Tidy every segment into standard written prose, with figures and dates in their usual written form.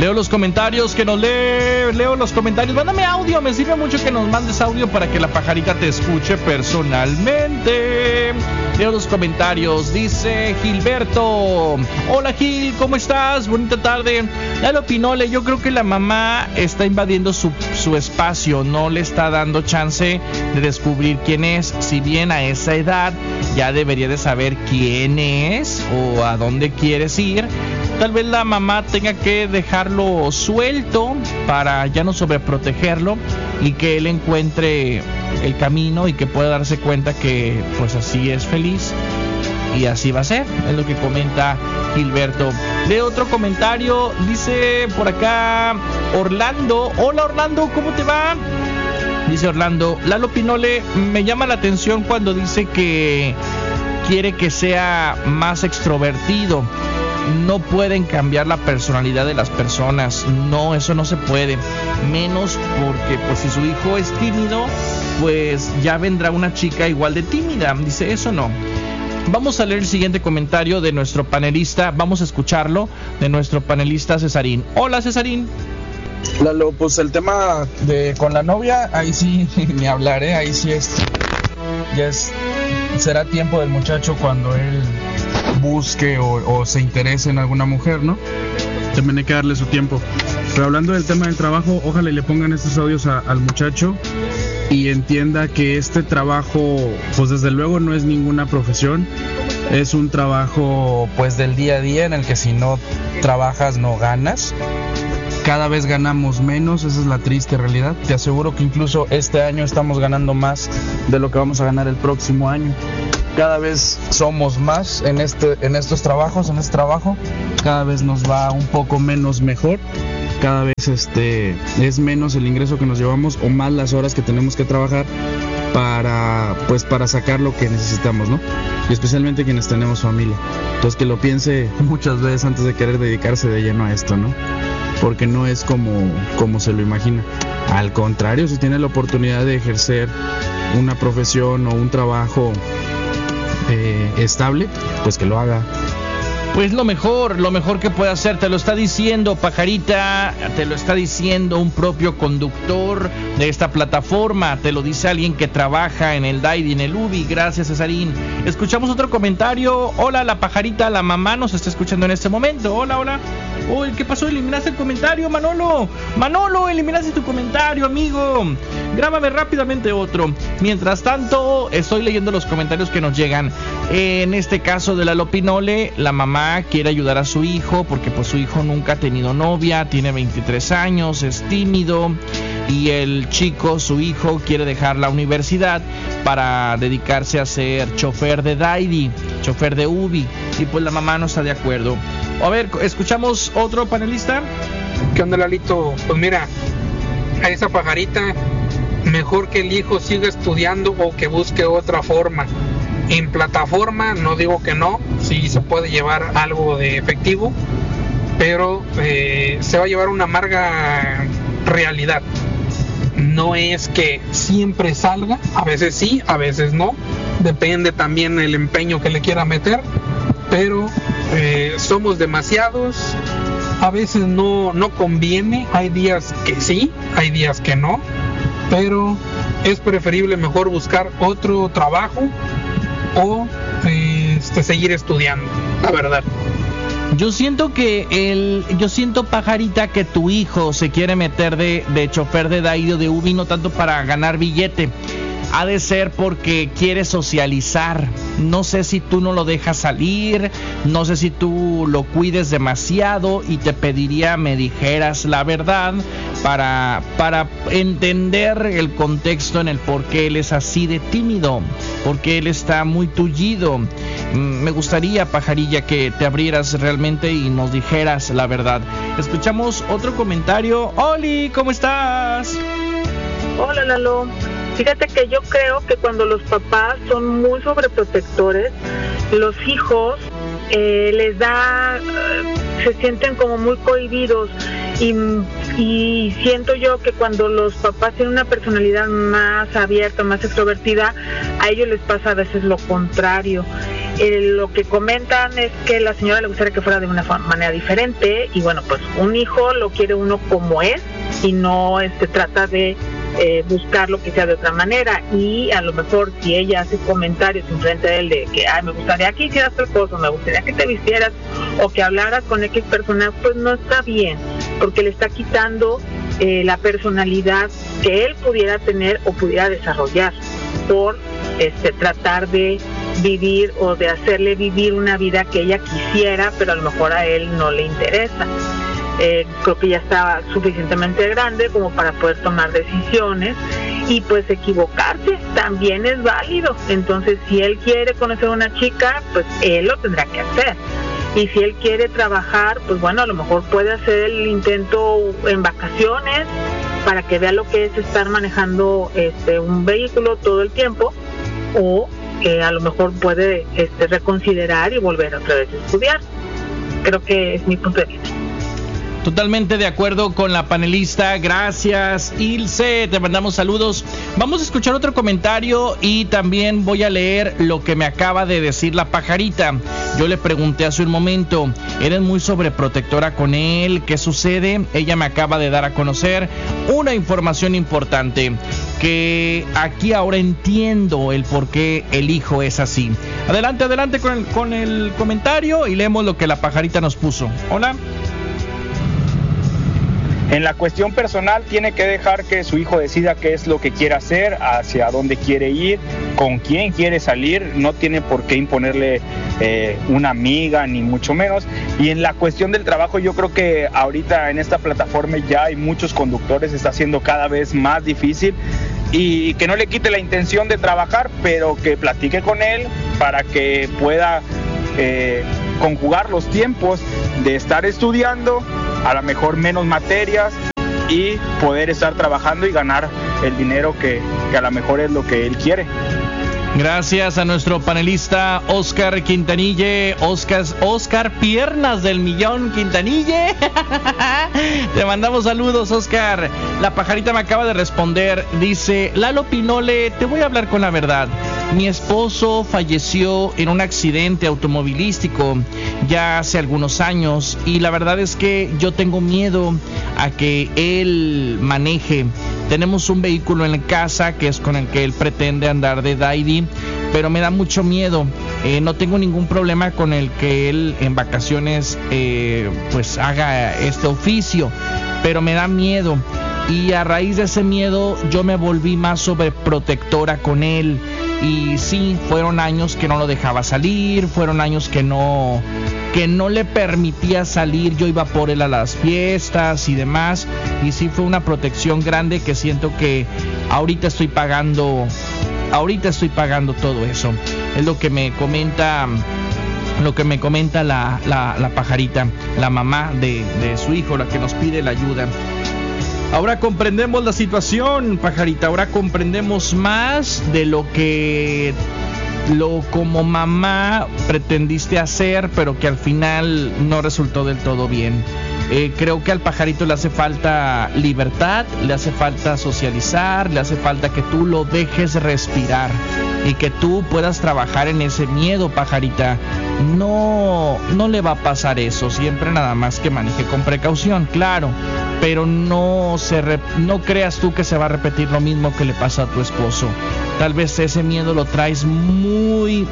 Leo los comentarios que nos leo los comentarios. Mándame audio, me sirve mucho que nos mandes audio para que la pajarita te escuche personalmente. Leo los comentarios. Dice Gilberto: hola Gil, ¿cómo estás? Bonita tarde. Lalo Pinole, yo creo que la mamá está invadiendo su espacio, no le está dando chance de descubrir quién es. Si bien a esa edad ya debería de saber quién es o a dónde quieres ir, tal vez la mamá tenga que dejarlo suelto para ya no sobreprotegerlo y que él encuentre el camino y que pueda darse cuenta que pues así es feliz y así va a ser. Es lo que comenta Gilberto. De otro comentario, dice por acá Orlando: hola Orlando, ¿cómo te va? Dice Orlando: Lalo Pinole, me llama la atención cuando dice que quiere que sea más extrovertido. No pueden cambiar la personalidad de las personas, no, eso no se puede, menos porque pues si su hijo es tímido, pues ya vendrá una chica igual de tímida. Dice, eso no. Vamos a leer el siguiente comentario de nuestro panelista, vamos a escucharlo, de nuestro panelista Cesarín. Hola Cesarín. Lalo, pues el tema de con la novia, ahí sí ni hablaré, ahí sí será tiempo del muchacho cuando él busque o se interese en alguna mujer, ¿no? También hay que darle su tiempo. Pero hablando del tema del trabajo, ojalá le pongan estos audios al muchacho y entienda que este trabajo, pues desde luego no es ninguna profesión, es un trabajo pues del día a día en el que si no trabajas no ganas. Cada vez ganamos menos, esa es la triste realidad. Te aseguro que incluso este año estamos ganando más de lo que vamos a ganar el próximo año. Cada vez somos más en estos trabajos, en este trabajo. Cada vez nos va un poco menos mejor. Cada vez es menos el ingreso que nos llevamos o más las horas que tenemos que trabajar para sacar lo que necesitamos, ¿no? Y especialmente quienes tenemos familia. Entonces que lo piense muchas veces antes de querer dedicarse de lleno a esto, ¿no? Porque no es como se lo imagina. Al contrario, si tiene la oportunidad de ejercer una profesión o un trabajo estable, pues que lo haga. Pues lo mejor que puede hacer, te lo está diciendo Pajarita, te lo está diciendo un propio conductor de esta plataforma, te lo dice alguien que trabaja en el DAID y en el UBI. Gracias Cesarín. Escuchamos otro comentario. Hola, la Pajarita, la mamá nos está escuchando en este momento. Hola. Uy, ¿qué pasó? ¿Eliminaste el comentario, Manolo? Manolo, eliminaste tu comentario, amigo. Grábame rápidamente otro. Mientras tanto, estoy leyendo los comentarios que nos llegan. En este caso de Lalo Pinole, la mamá quiere ayudar a su hijo porque pues su hijo nunca ha tenido novia, tiene 23 años, es tímido y el chico, su hijo, quiere dejar la universidad para dedicarse a ser chofer de Daidi, chofer de UBI, y pues la mamá no está de acuerdo. A ver, escuchamos otro panelista. ¿Qué onda, Lalito? Pues mira, a esa Pajarita, mejor que el hijo siga estudiando o que busque otra forma. En plataforma, no digo que no, sí se puede llevar algo de efectivo, pero se va a llevar una amarga realidad. No es que siempre salga, a veces sí, a veces no, depende también el empeño que le quiera meter, pero somos demasiados, a veces no conviene, hay días que sí, hay días que no, pero es preferible mejor buscar otro trabajo o seguir estudiando, la verdad. Yo siento Pajarita, que tu hijo se quiere meter de chofer de Daidi o de UBI no tanto para ganar billete. Ha de ser porque quiere socializar. No sé si tú no lo dejas salir, no sé si tú lo cuides demasiado y te pediría me dijeras la verdad para entender el contexto en el por qué él es así de tímido, porque él está muy tullido. Me gustaría, Pajarilla, que te abrieras realmente y nos dijeras la verdad. Escuchamos otro comentario. Oli, ¿cómo estás? Hola, Lalo. Fíjate que yo creo que cuando los papás son muy sobreprotectores, los hijos se sienten como muy cohibidos y siento yo que cuando los papás tienen una personalidad más abierta, más extrovertida, a ellos les pasa a veces lo contrario. Lo que comentan es que la señora le gustaría que fuera de una manera diferente, y bueno, pues un hijo lo quiere uno como es y no trata de buscar lo que sea de otra manera. Y a lo mejor si ella hace comentarios en frente de él de que me gustaría que hicieras tal cosa, me gustaría que te vistieras o que hablaras con X persona, pues no está bien, porque le está quitando la personalidad que él pudiera tener o pudiera desarrollar por tratar de vivir o de hacerle vivir una vida que ella quisiera, pero a lo mejor a él no le interesa. Creo que ya está suficientemente grande como para poder tomar decisiones, y pues equivocarse también es válido. Entonces, si él quiere conocer a una chica, pues él lo tendrá que hacer. Y si él quiere trabajar, pues bueno, a lo mejor puede hacer el intento en vacaciones para que vea lo que es estar manejando un vehículo todo el tiempo, o a lo mejor puede reconsiderar y volver otra vez a estudiar. Creo que es mi punto de vista. Totalmente de acuerdo con la panelista. Gracias, Ilse. Te mandamos saludos. Vamos a escuchar otro comentario y también voy a leer lo que me acaba de decir la pajarita. Yo le pregunté hace un momento, ¿eres muy sobreprotectora con él? ¿Qué sucede? Ella me acaba de dar a conocer una información importante, que aquí ahora entiendo el por qué el hijo es así. Adelante con el comentario y leemos lo que la pajarita nos puso. Hola. En la cuestión personal, tiene que dejar que su hijo decida qué es lo que quiere hacer, hacia dónde quiere ir, con quién quiere salir. No tiene por qué imponerle una amiga, ni mucho menos. Y en la cuestión del trabajo, yo creo que ahorita en esta plataforma ya hay muchos conductores, está siendo cada vez más difícil, y que no le quite la intención de trabajar, pero que platique con él para que pueda conjugar los tiempos de estar estudiando, a lo mejor menos materias, y poder estar trabajando y ganar el dinero que a lo mejor es lo que él quiere. Gracias a nuestro panelista Oscar Quintanille. Oscar Piernas del Millón Quintanille. Te mandamos saludos, Oscar. La pajarita me acaba de responder. Dice: Lalo Pinole, te voy a hablar con la verdad. Mi esposo falleció en un accidente automovilístico ya hace algunos años, y la verdad es que yo tengo miedo a que él maneje. Tenemos un vehículo en casa que es con el que él pretende andar de daddy, pero me da mucho miedo. No tengo ningún problema con el que él en vacaciones pues haga este oficio, pero me da miedo, y a raíz de ese miedo yo me volví más sobreprotectora con él. Y sí, fueron años que no lo dejaba salir, fueron años que no le permitía salir. Yo iba por él a las fiestas y demás, y sí fue una protección grande que siento que ahorita estoy pagando todo eso. Es lo que me comenta la pajarita, la mamá de su hijo, la que nos pide la ayuda. Ahora comprendemos la situación, pajarita. Ahora comprendemos más de lo como mamá pretendiste hacer, pero que al final no resultó del todo bien. Creo que al pajarito le hace falta libertad, le hace falta socializar, le hace falta que tú lo dejes respirar y que tú puedas trabajar en ese miedo, pajarita. No le va a pasar eso, siempre nada más que maneje con precaución, claro, pero no creas tú que se va a repetir lo mismo que le pasa a tu esposo. Tal vez ese miedo lo traes muy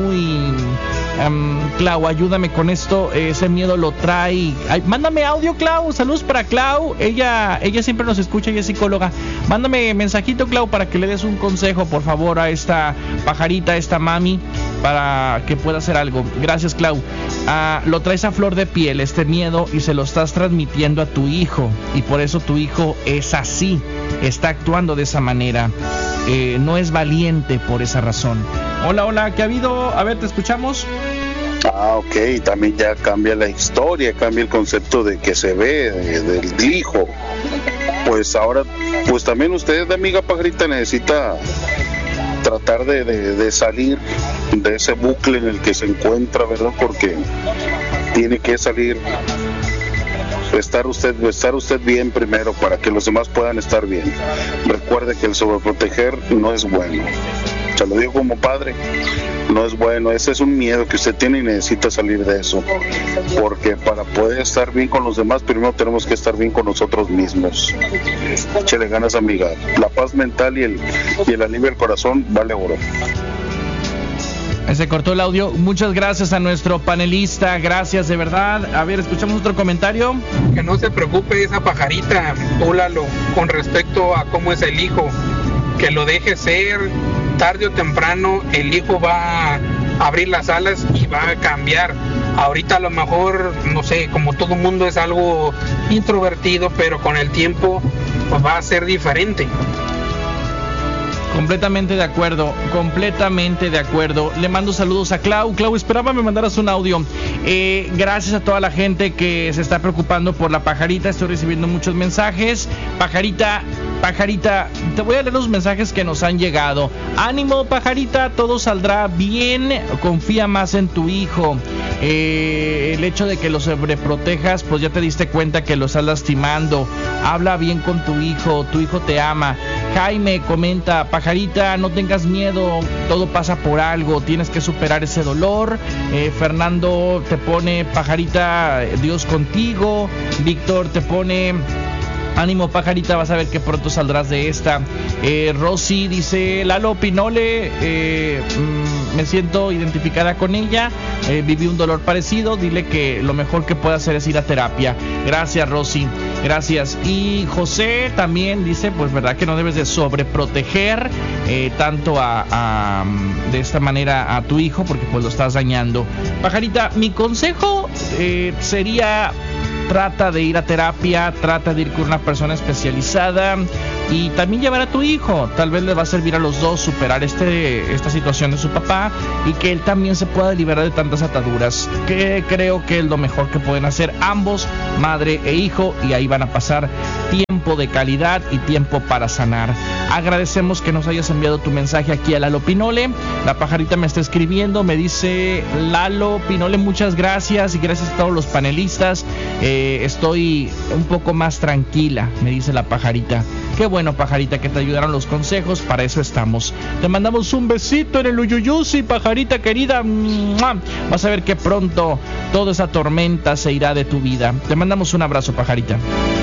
Clau, ayúdame con esto. Ese miedo lo trae. Ay, mándame audio, Clau. Saludos para Clau. Ella siempre nos escucha, ella es psicóloga. Mándame mensajito, Clau, para que le des un consejo, por favor, a esta pajarita, a esta mami, para que pueda hacer algo. Gracias, Clau. Lo traes a flor de piel, este miedo, y se lo estás transmitiendo a tu hijo, y por eso tu hijo es así, está actuando de esa manera. No es valiente por esa razón. Hola, ¿qué ha habido? A ver, te escuchamos. Ok, también ya cambia la historia, cambia el concepto de que se ve del hijo. Pues ahora, pues también usted, amiga pajarita, necesita tratar de salir de ese bucle en el que se encuentra, ¿verdad? Porque tiene que salir, estar usted bien primero para que los demás puedan estar bien. Recuerde que el sobreproteger no es bueno. Se lo digo como padre, no es bueno. Ese es un miedo que usted tiene y necesita salir de eso, porque para poder estar bien con los demás, primero tenemos que estar bien con nosotros mismos. Échale ganas, amiga. La paz mental y el alivio del corazón vale oro. Se cortó el audio. Muchas gracias a nuestro panelista, gracias de verdad. A ver, escuchamos otro comentario. Que no se preocupe esa pajarita, Lalo, con respecto a cómo es el hijo, que lo deje ser. Tarde o temprano el hijo va a abrir las alas y va a cambiar. Ahorita a lo mejor, no sé, como todo mundo es algo introvertido, pero con el tiempo pues va a ser diferente. Completamente de acuerdo, completamente de acuerdo. Le mando saludos a Clau. Clau, esperaba me mandaras un audio. Gracias a toda la gente que se está preocupando por la pajarita. Estoy recibiendo muchos mensajes. Pajarita, te voy a leer los mensajes que nos han llegado. Ánimo, pajarita, todo saldrá bien. Confía más en tu hijo. El hecho de que lo sobreprotejas, pues ya te diste cuenta que lo estás lastimando. Habla bien con tu hijo te ama. Jaime comenta, pajarita, no tengas miedo, todo pasa por algo, tienes que superar ese dolor. Fernando te pone, pajarita, Dios contigo. Víctor te pone, ánimo, pajarita, vas a ver que pronto saldrás de esta. Rosy dice, Lalo Pinole, me siento identificada con ella, viví un dolor parecido, dile que lo mejor que puede hacer es ir a terapia. Gracias, Rosy, gracias. Y José también dice, pues verdad que no debes de sobreproteger tanto de esta manera a tu hijo, porque pues lo estás dañando. Pajarita, mi consejo sería, trata de ir a terapia, trata de ir con una persona especializada y también llevar a tu hijo. Tal vez le va a servir a los dos superar esta situación de su papá y que él también se pueda liberar de tantas ataduras, que creo que es lo mejor que pueden hacer ambos, madre e hijo, y ahí van a pasar tiempo de calidad y tiempo para sanar. Agradecemos que nos hayas enviado tu mensaje aquí a Lalo Pinole. La pajarita me está escribiendo, me dice, Lalo Pinole, muchas gracias y gracias a todos los panelistas. Estoy un poco más tranquila, me dice la pajarita. Qué bueno, pajarita, que te ayudaron los consejos, para eso estamos. Te mandamos un besito en el uyuyusi, pajarita querida. ¡Mua! Vas a ver que pronto toda esa tormenta se irá de tu vida. Te mandamos un abrazo, pajarita.